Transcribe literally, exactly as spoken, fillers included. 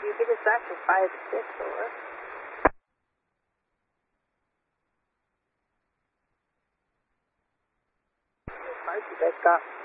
you get us back for five to six, over. Mark, you guys got